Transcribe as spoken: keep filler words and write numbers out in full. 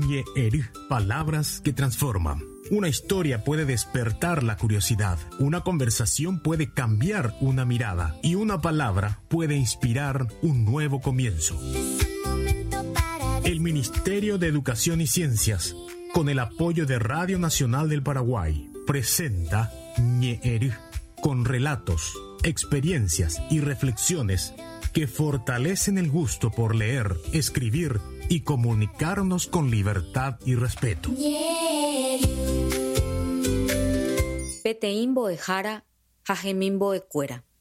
Ñe'eru, palabras que transforman. Una historia puede despertar la curiosidad, una conversación puede cambiar una mirada y una palabra puede inspirar un nuevo comienzo. El Ministerio de Educación y Ciencias, con el apoyo de Radio Nacional del Paraguay, presenta Ñe'eru, con relatos, experiencias y reflexiones que fortalecen el gusto por leer, escribir y comunicarnos con libertad y respeto. Peteín boejara, jajemín boecuera.